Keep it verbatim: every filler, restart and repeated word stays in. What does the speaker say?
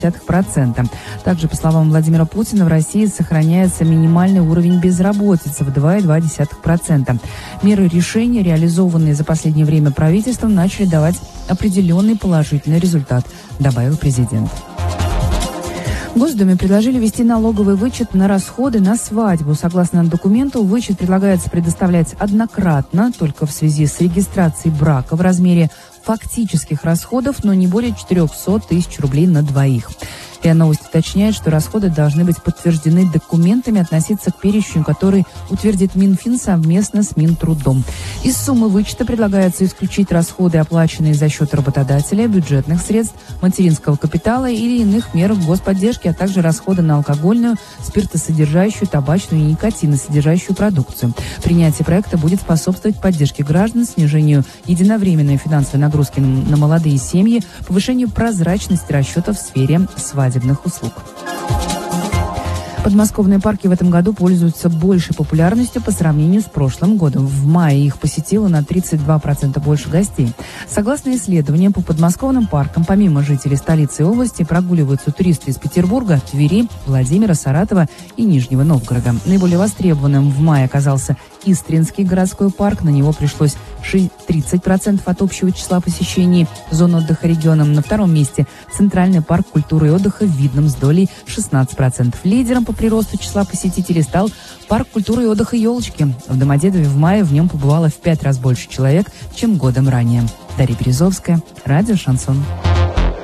процента. Также, по словам Владимира Путина, в России сохраняется минимальный уровень безработицы в два целых две десятых процента. Меры решения, реализованные за последнее время правительством, начали давать определенный положительный результат, добавил президент. В Госдуме предложили ввести налоговый вычет на расходы на свадьбу. Согласно документу, вычет предлагается предоставлять однократно, только в связи с регистрацией брака в размере фактических расходов, но не более четырехсот тысяч рублей на двоих. РИА Новости уточняет, что расходы должны быть подтверждены документами, относиться к перечню, который утвердит Минфин совместно с Минтрудом. Из суммы вычета предлагается исключить расходы, оплаченные за счет работодателя, бюджетных средств, материнского капитала или иных мер господдержки, а также расходы на алкогольную, спиртосодержащую, табачную и никотиносодержащую продукцию. Принятие проекта будет способствовать поддержке граждан, снижению единовременной финансовой нагрузки на молодые семьи, повышению прозрачности расчетов в сфере свадебных услуг. Подмосковные парки в этом году пользуются большей популярностью по сравнению с прошлым годом. В мае их посетило на тридцать два процента больше гостей. Согласно исследованиям, по подмосковным паркам, помимо жителей столицы и области, прогуливаются туристы из Петербурга, Твери, Владимира, Саратова и Нижнего Новгорода. Наиболее востребованным в мае оказался Истринский городской парк. На него пришлось тридцать процентов от общего числа посещений зон отдыха регионом. На втором месте Центральный парк культуры и отдыха в Видном с долей шестнадцать процентов. Лидером по приросту числа посетителей стал парк культуры и отдыха «Елочки». В Домодедове в мае в нем побывало в пять раз больше человек, чем годом ранее. Дарья Березовская, радио «Шансон».